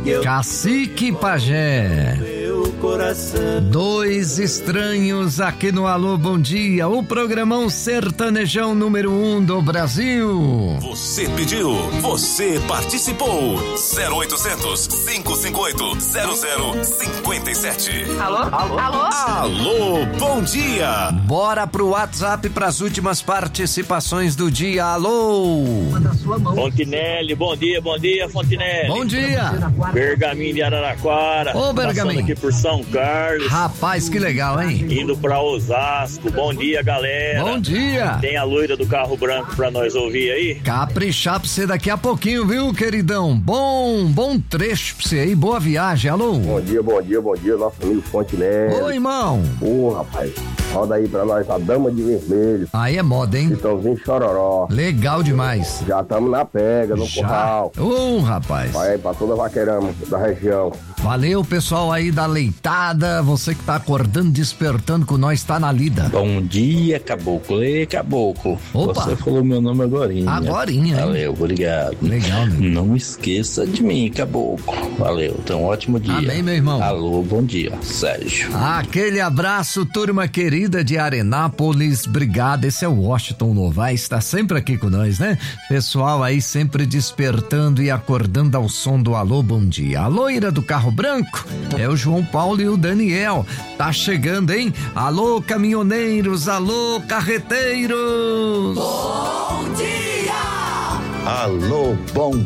Cacique Pajé. Dois estranhos aqui no Alô Bom Dia, o programão sertanejão número 1 do Brasil. Você pediu, você participou. 0800 558 0057. Alô? Alô? Alô? Alô, bom dia. Bora pro WhatsApp pras últimas participações do dia. Alô? Fontinelli, bom dia, Fontinelli. Bom dia. Bergaminho de Araraquara. Ô, Bergaminho. Passando aqui por São Carlos. Rapaz, que legal, hein? Indo pra Osasco. Bom dia, galera. Bom dia. Tem a loira do carro branco pra nós ouvir aí? Caprichar pra você daqui a pouquinho, viu, queridão? Bom trecho pra você aí, boa viagem, alô? Bom dia, nosso amigo Fontinelli. Ô, irmão. Ô, rapaz, roda aí pra nós, a Dama de Vermelho. Aí é moda, hein? Chitãozinho Chororó. Legal demais. Já estamos na pega, no curral. Ô, rapaz. Vai aí pra toda a vaqueirama da região. Valeu, pessoal aí da leitada, você que tá acordando, despertando com nós, tá na lida. Bom dia, Caboclo. Ei, Caboclo. Opa. Você falou meu nome agorinha. Agorinha, hein? Valeu, obrigado. Legal, né? Não esqueça de mim, Caboclo. Valeu, então um ótimo dia. Amém, meu irmão. Alô, bom dia, Sérgio. Aquele abraço, turma querida de Arenápolis, obrigado. Esse é o Washington Novaes, tá sempre aqui com nós, né? Pessoal aí sempre despertando e acordando ao som do Alô Bom Dia. A loira do carro branco é o João Paulo e o Daniel. Tá chegando, hein? Alô, caminhoneiros, alô, carreteiros. Bom dia. Alô, bom